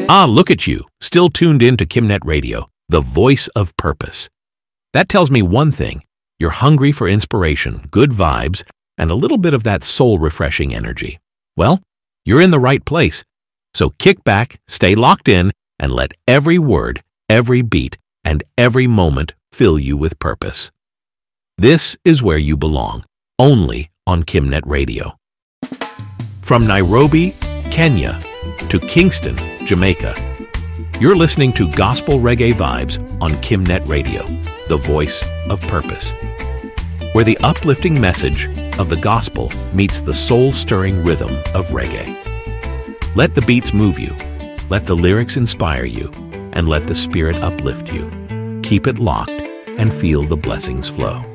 Ah, look at you, still tuned in to Kimnet Radio, the voice of purpose. That tells me one thing. You're hungry for inspiration, good vibes, and a little bit of that soul-refreshing energy. Well, you're in the right place. So kick back, stay locked in, and let every word, every beat, and every moment fill you with purpose. This is where you belong, only on Kimnet Radio. From Nairobi, Kenya, to Kingston, Jamaica, you're listening to Gospel Reggae Vibes on Kimnet Radio, the voice of purpose, where the uplifting message of the gospel meets the soul-stirring rhythm of reggae. Let the beats move you, let the lyrics inspire you, and let the Spirit uplift you. Keep it locked and feel the blessings flow.